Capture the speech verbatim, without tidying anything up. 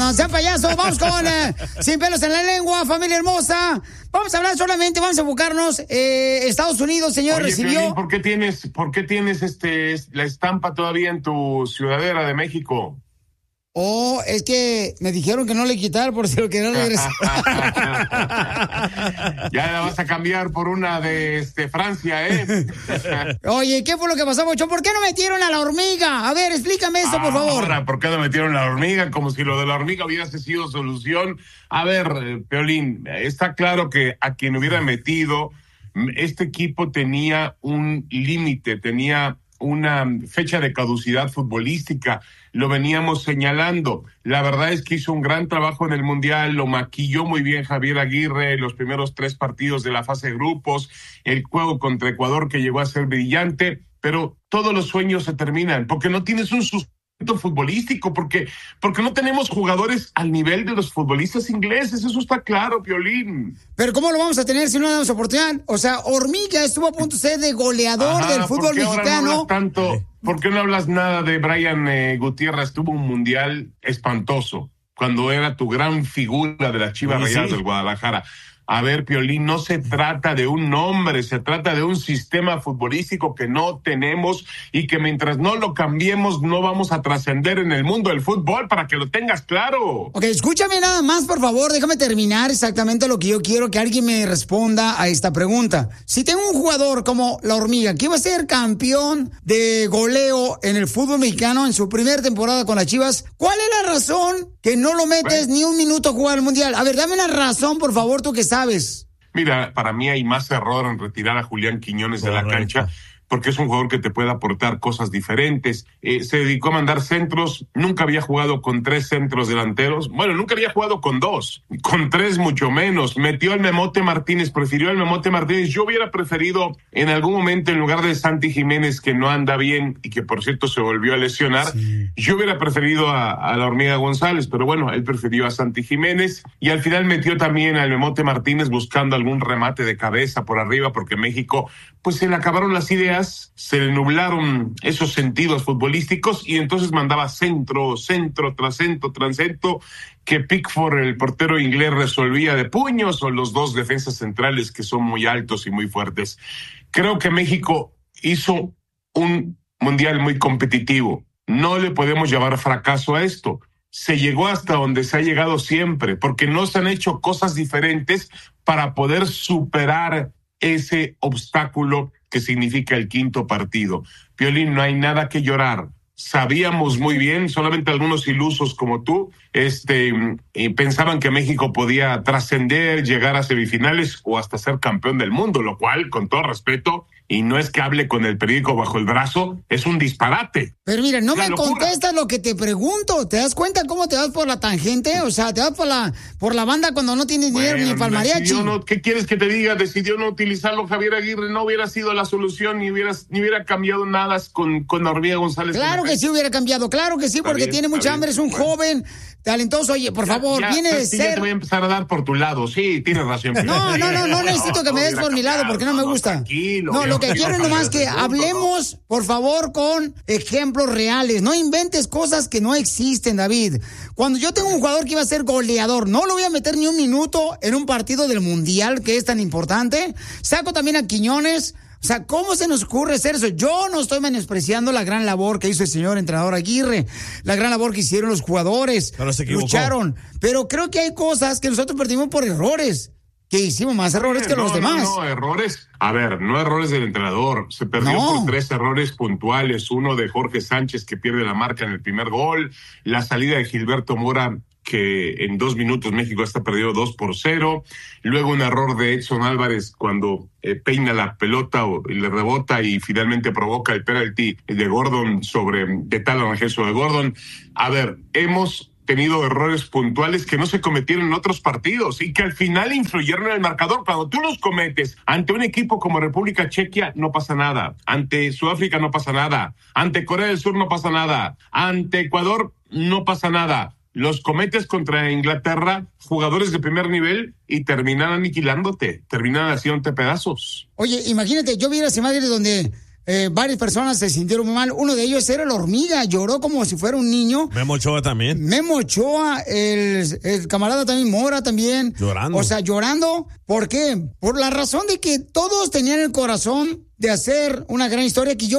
no sean payasos. Vamos con eh, Sin Pelos en la Lengua, familia hermosa. Vamos a hablar solamente, vamos a enfocarnos. Eh, Estados Unidos, señor, Oye, recibió... Piolín, ¿por qué tienes, por qué tienes este, la estampa todavía en tu ciudadera de México? Oh, es que me dijeron que no le quitar por si lo querían regresar. Ya la vas a cambiar por una de este, Francia, ¿eh? Oye, ¿qué fue lo que pasó, Bochón? ¿Por qué no metieron a la hormiga? A ver, explícame eso, por favor. Ahora, ¿por qué no metieron a la hormiga? Como si lo de la hormiga hubiese sido solución. A ver, eh, Piolín, está claro que a quien hubiera metido, este equipo tenía un límite, tenía una fecha de caducidad futbolística, lo veníamos señalando. La verdad es que hizo un gran trabajo en el Mundial, lo maquilló muy bien Javier Aguirre, los primeros tres partidos de la fase de grupos, el juego contra Ecuador que llegó a ser brillante, pero todos los sueños se terminan, porque no tienes un sustento futbolístico, porque, porque no tenemos jugadores al nivel de los futbolistas ingleses, eso está claro, Piolín. Pero ¿cómo lo vamos a tener si no le damos oportunidad? O sea, Hormiga estuvo a punto de ser de goleador Ajá, del fútbol ¿por qué ahora mexicano. no hablas tanto? ¿Por qué no hablas nada de Brian eh, Gutiérrez? Tuvo un mundial espantoso cuando era tu gran figura de las Chivas Sí, Rayadas sí. del Guadalajara. A ver, Piolín, no se trata de un nombre, se trata de un sistema futbolístico que no tenemos y que mientras no lo cambiemos no vamos a trascender en el mundo del fútbol, para que lo tengas claro. Ok, escúchame nada más, por favor, déjame terminar exactamente lo que yo quiero que alguien me responda a esta pregunta. Si tengo un jugador como la Hormiga, que iba a ser campeón de goleo en el fútbol mexicano en su primera temporada con las Chivas, ¿cuál es la razón que no lo metes bueno. ni un minuto a jugar al Mundial? A ver, dame una razón, por favor, tú que sabes. Mira, para mí hay más error en retirar a Julián Quiñones de la cancha, porque es un jugador que te puede aportar cosas diferentes. Eh, se dedicó a mandar centros, nunca había jugado con tres centros delanteros, bueno, nunca había jugado con dos, con tres mucho menos. Metió al Memote Martínez, prefirió al Memote Martínez. Yo hubiera preferido en algún momento, en lugar de Santi Jiménez, que no anda bien y que por cierto se volvió a lesionar, sí. yo hubiera preferido a, a la Hormiga González, pero bueno, él prefirió a Santi Jiménez y al final metió también al Memote Martínez buscando algún remate de cabeza por arriba, porque México, pues se le acabaron las ideas, se le nublaron esos sentidos futbolísticos y entonces mandaba centro, centro, tras centro, tras centro, que Pickford, el portero inglés, resolvía de puños, o los dos defensas centrales que son muy altos y muy fuertes. Creo que México hizo un mundial muy competitivo. No le podemos llamar fracaso a esto. Se llegó hasta donde se ha llegado siempre, porque no se han hecho cosas diferentes para poder superar ese obstáculo que significa el quinto partido. Piolín, no hay nada que llorar. Sabíamos muy bien, solamente algunos ilusos como tú, este, eh, pensaban que México podía trascender, llegar a semifinales o hasta ser campeón del mundo, lo cual, con todo respeto, y no es que hable con el periódico bajo el brazo, es un disparate. Pero mira, no La me locura. contestas lo que te pregunto. ¿Te das cuenta cómo te vas por la tangente? O sea, te vas por la por la banda cuando no tienes Bueno, dinero ni para el mariachi. No, ¿qué quieres que te diga? Decidió no utilizarlo Javier Aguirre, no hubiera sido la solución, ni hubiera, ni hubiera cambiado nada con, con Hormiga González. Claro que sí hubiera cambiado, claro que sí, Está porque bien, tiene mucha bien, hambre, es un bueno. joven, talentoso. Oye, por Ya, favor, ya, viene de sí, ya ser... te voy a empezar a dar por tu lado, sí, tienes razón. No, no, no, no necesito que me des hubiera por mi lado cambiado, porque no me gusta. Tranquilo, No, lo que yo- quiero es nomás que Segundo, hablemos, por favor, con ejemplos reales. No inventes cosas que no existen, David. Cuando yo tengo un jugador que iba a ser goleador, no lo voy a meter ni un minuto en un partido del Mundial que es tan importante. Saco también a Quiñones. O sea, ¿cómo se nos ocurre hacer eso? Yo no estoy menospreciando la gran labor que hizo el señor entrenador Aguirre, la gran labor que hicieron los jugadores, Pero se equivocó. lucharon. Pero creo que hay cosas que nosotros perdimos por errores, que hicimos más errores que no, los demás. No, no, errores. A ver, no errores del entrenador. Se perdió No. por tres errores puntuales. Uno de Jorge Sánchez, que pierde la marca en el primer gol. La salida de Gilberto Mora, que en dos minutos México está perdido dos por cero. Luego un error de Edson Álvarez cuando eh, peina la pelota o y le rebota y finalmente provoca el penalti de Gordon sobre de Talon Jesús de Gordon. A ver, hemos tenido errores puntuales que no se cometieron en otros partidos y que al final influyeron en el marcador. Cuando tú los cometes ante un equipo como República Chequia, no pasa nada. Ante Sudáfrica no pasa nada. Ante Corea del Sur no pasa nada. Ante Ecuador no pasa nada. Los cometes contra Inglaterra, jugadores de primer nivel, y terminan aniquilándote, terminan haciéndote pedazos. Oye, imagínate, yo vi las imágenes donde eh, varias personas se sintieron muy mal. Uno de ellos era la hormiga, lloró como si fuera un niño. Memo Ochoa también. Memo Ochoa, el, el camarada también, Mora también. Llorando. O sea, llorando. ¿Por qué? Por la razón de que todos tenían el corazón de hacer una gran historia que yo